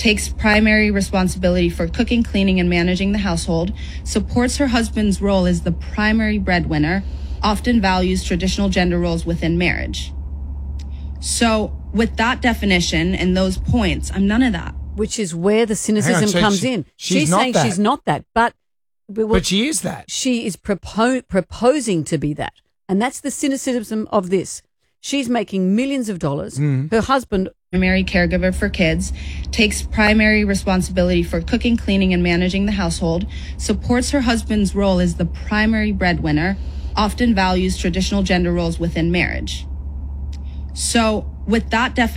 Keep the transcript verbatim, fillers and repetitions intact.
takes primary responsibility for cooking, cleaning, and managing the household, supports her husband's role as the primary breadwinner, often values traditional gender roles within marriage. So with that definition and those points, I'm none of that. Which is where the cynicism so comes she- in. she's she's not saying that. she's not that, but but, But she is that. she is propo- proposing to be that. And that's the cynicism of this. She's making millions of dollars. Mm. Her husband, Primary caregiver for kids, takes primary responsibility for cooking, cleaning, and managing the household, supports her husband's role as the primary breadwinner, often values traditional gender roles within marriage. So with that definition,